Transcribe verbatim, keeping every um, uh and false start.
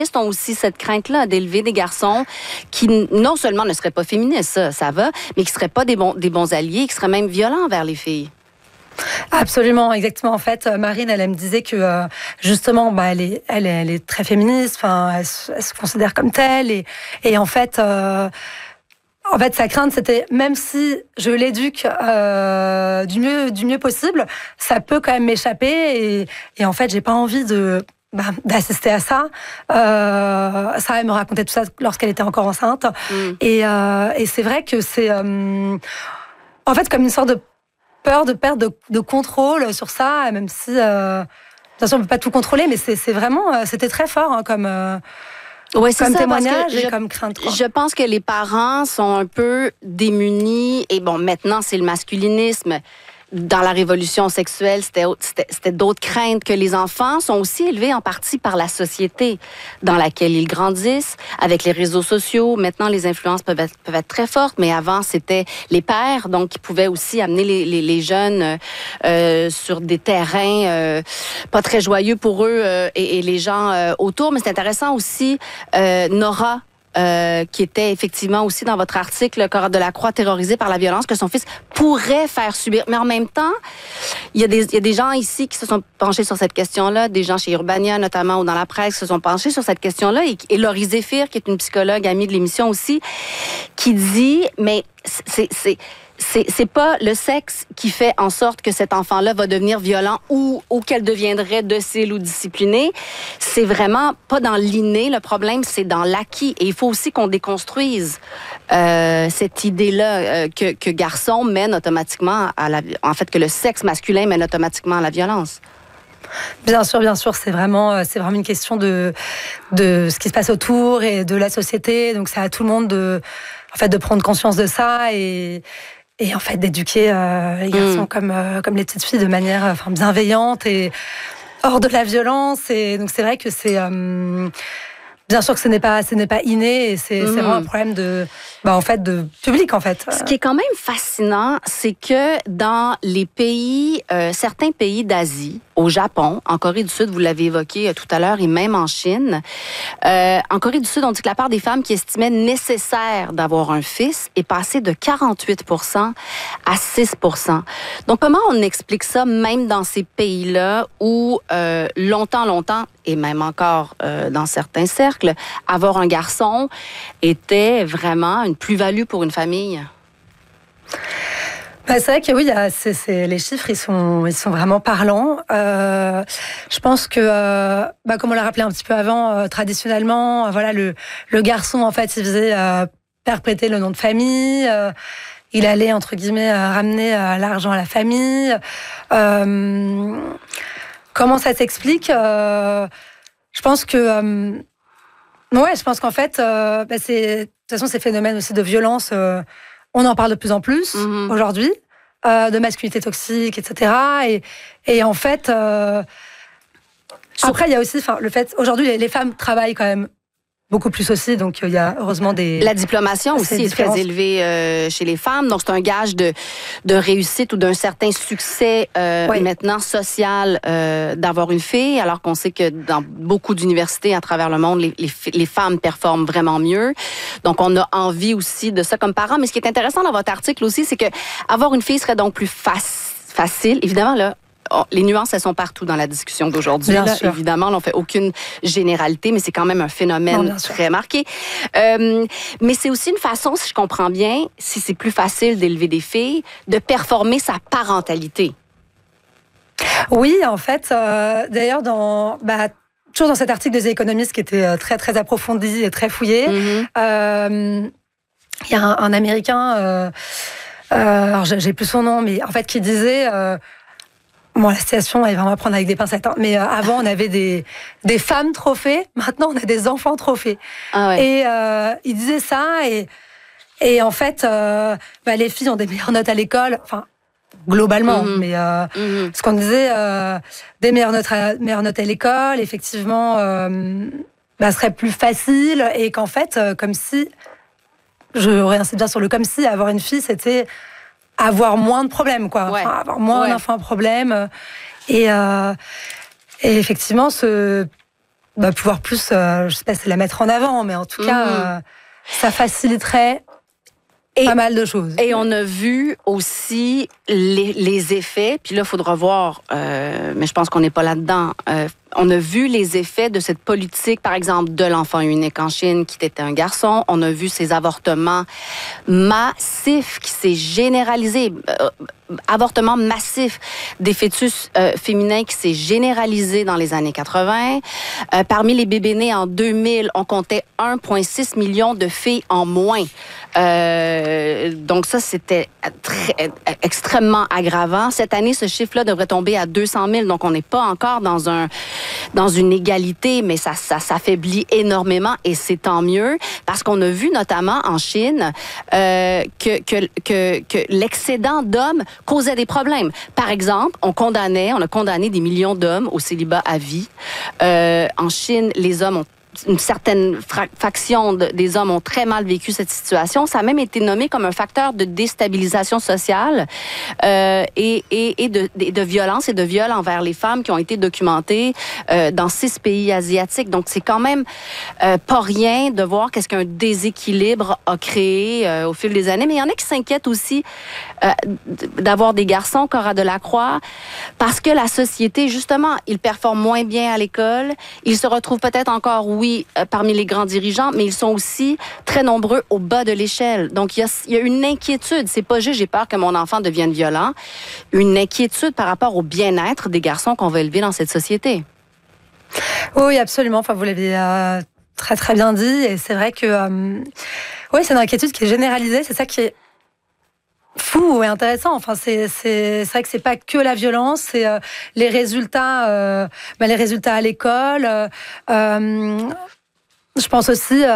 ont aussi cette crainte-là d'élever des garçons qui non seulement ne seraient pas féministes, ça, ça va, mais qui ne seraient pas des bons, des bons alliés, qui seraient même violents envers les filles. Absolument, exactement. En fait, Marine, elle, elle me disait que euh, justement, bah, elle est, elle est, elle est très féministe. Enfin, elle, elle se considère comme telle. Et, et en fait, euh, en fait, sa crainte, c'était même si je l'éduque euh, du mieux, du mieux possible, ça peut quand même m'échapper. Et, et en fait, j'ai pas envie de bah, d'assister à ça. Euh, ça, elle me racontait tout ça lorsqu'elle était encore enceinte. Mm. Et, euh, et c'est vrai que c'est, euh, en fait, comme une sorte de peur de perdre de, de contrôle sur ça, même si, euh, de toute façon, on ne peut pas tout contrôler, mais c'est, c'est vraiment, c'était très fort hein, comme, euh, ouais, c'est comme ça, témoignage et je, comme crainte. Quoi. Je pense que les parents sont un peu démunis, et bon, maintenant, c'est le masculinisme. Dans la révolution sexuelle, c'était, c'était, c'était d'autres craintes que les enfants sont aussi élevés en partie par la société dans laquelle ils grandissent, avec les réseaux sociaux. Maintenant, les influences peuvent être, peuvent être très fortes, mais avant, c'était les pères, donc qui pouvaient aussi amener les, les, les jeunes euh, sur des terrains euh, pas très joyeux pour eux euh, et, et les gens euh, autour. Mais c'est intéressant aussi, euh, Nora, Euh, qui était effectivement aussi dans votre article, Cora Delacroix, terrorisée par la violence que son fils pourrait faire subir. Mais en même temps, il y a des, il y a des gens ici qui se sont penchés sur cette question-là, des gens chez Urbania notamment ou dans la presse qui se sont penchés sur cette question-là. Et, et Laurie Zéphir, qui est une psychologue amie de l'émission aussi, qui dit, mais c'est... c'est C'est, c'est pas le sexe qui fait en sorte que cet enfant-là va devenir violent ou, ou qu'elle deviendrait docile ou disciplinée. C'est vraiment pas dans l'inné. Le problème, c'est dans l'acquis. Et il faut aussi qu'on déconstruise euh, cette idée-là euh, que, que garçon mène automatiquement à la... En fait, que le sexe masculin mène automatiquement à la violence. Bien sûr, bien sûr, c'est vraiment, c'est vraiment une question de, de ce qui se passe autour et de la société. Donc, c'est à tout le monde de, en fait, de prendre conscience de ça et... Et en fait, d'éduquer euh, les garçons mmh. comme, euh, comme les petites filles de manière enfin, bienveillante et hors de la violence. Et donc, c'est vrai que c'est... Euh, bien sûr que ce n'est pas, ce n'est pas inné et c'est, mmh. c'est vraiment un problème de, bah, en fait, de public, en fait. Ce qui est quand même fascinant, c'est que dans les pays, euh, certains pays d'Asie, au Japon, en Corée du Sud, vous l'avez évoqué tout à l'heure, et même en Chine, euh, en Corée du Sud, on dit que la part des femmes qui estimaient nécessaire d'avoir un fils est passée de quarante-huit pour cent à six pour cent. Donc, comment on explique ça, même dans ces pays-là où euh, longtemps, longtemps, et même encore euh, dans certains cercles, avoir un garçon était vraiment une plus-value pour une famille? Bah, c'est vrai que oui, c'est, c'est, les chiffres, ils sont, ils sont vraiment parlants. Euh, je pense que, euh, bah, comme on l'a rappelé un petit peu avant, euh, traditionnellement, euh, voilà, le, le garçon, en fait, il faisait euh, perpétuer le nom de famille. Euh, il allait, entre guillemets, euh, ramener euh, l'argent à la famille. Euh, comment ça s'explique euh, Je pense que... Euh, ouais, je pense qu'en fait, euh, bah, c'est, de toute façon, ces phénomènes aussi de violence... Euh, on en parle de plus en plus mmh. aujourd'hui, euh, de masculinité toxique, et cetera. Et, et en fait, euh, après, il y a aussi le fait, aujourd'hui, les, les femmes travaillent quand même beaucoup plus aussi, donc il y a heureusement des... La diplomation aussi est très élevée euh, chez les femmes, donc c'est un gage de, de réussite ou d'un certain succès euh, oui. maintenant social euh, d'avoir une fille, alors qu'on sait que dans beaucoup d'universités à travers le monde, les, les, les femmes performent vraiment mieux. Donc on a envie aussi de ça comme parents. Mais ce qui est intéressant dans votre article aussi, c'est que avoir une fille serait donc plus fac- facile. Évidemment, là, les nuances, elles sont partout dans la discussion d'aujourd'hui. Là, évidemment, on ne fait aucune généralité, mais c'est quand même un phénomène non, très marqué. Euh, mais c'est aussi une façon, si je comprends bien, si c'est plus facile d'élever des filles, de performer sa parentalité. Oui, en fait, euh, d'ailleurs, dans... Bah, toujours dans cet article des économistes qui était très, très approfondi et très fouillé, mm-hmm. euh, il y a un, un Américain, euh, euh, alors j'ai plus son nom, mais en fait, qui disait... Euh, Bon, la situation, elle va vraiment prendre avec des pincettes. Hein. Mais euh, avant, on avait des, des femmes trophées. Maintenant, on a des enfants trophées. Ah ouais. Et euh, il disait ça. Et, et en fait, euh, bah, les filles ont des meilleures notes à l'école. Enfin, globalement. Mm-hmm. Mais euh, mm-hmm. ce qu'on disait, euh, des meilleures notes, à, meilleures notes à l'école, effectivement, euh, bah, serait plus facile. Et qu'en fait, euh, comme si... Je réinsiste bien sur le comme si, avoir une fille, c'était... avoir moins de problèmes, quoi. Ouais. Enfin, avoir moins ouais. d'enfants problèmes. Et, euh, et effectivement, ce, bah, pouvoir plus, euh, je sais pas si c'est la mettre en avant, mais en tout cas, mmh. euh, ça faciliterait et, pas mal de choses. Et on a vu aussi les, les effets, puis là, il faudra voir, euh, mais je pense qu'on n'est pas là-dedans. Euh, on a vu les effets de cette politique, par exemple, de l'enfant unique en Chine, qui était un garçon. On a vu ces avortements massifs qui s'est généralisé. Euh, avortement massif des fœtus euh, féminins qui s'est généralisé dans les années quatre-vingt. Euh, parmi les bébés nés en deux mille, on comptait un virgule six million de filles en moins. Euh, donc ça, c'était très, extrêmement aggravant. Cette année, ce chiffre-là devrait tomber à deux cent mille. Donc on n'est pas encore dans un dans une égalité, mais ça, ça s'affaiblit énormément et c'est tant mieux parce qu'on a vu notamment en Chine euh, que, que, que, que l'excédent d'hommes causait des problèmes. Par exemple, on condamnait, on a condamné des millions d'hommes au célibat à vie. Euh, en Chine, les hommes ont une certaine fra- faction de, des hommes ont très mal vécu cette situation. Ça a même été nommé comme un facteur de déstabilisation sociale euh, et, et, et de, de, de violence et de viol envers les femmes qui ont été documentés euh, dans six pays asiatiques. Donc, c'est quand même euh, pas rien de voir qu'est-ce qu'un déséquilibre a créé euh, au fil des années. Mais il y en a qui s'inquiètent aussi euh, d'avoir des garçons, Cora Delacroix, parce que la société, justement, ils performent moins bien à l'école. Ils se retrouvent peut-être encore, oui, euh, parmi les grands dirigeants, mais ils sont aussi très nombreux au bas de l'échelle. Donc, il y a, il y a une inquiétude. C'est pas juste, j'ai peur que mon enfant devienne violent. Une inquiétude par rapport au bien-être des garçons qu'on va élever dans cette société. Oui, absolument. Enfin, vous l'avez euh, très, très bien dit. Et c'est vrai que, euh, oui, c'est une inquiétude qui est généralisée. C'est ça qui est fou et intéressant. Enfin, c'est, c'est, c'est vrai que c'est pas que la violence, c'est euh, les résultats, euh, bah, les résultats à l'école. Euh, euh, je pense aussi. Euh,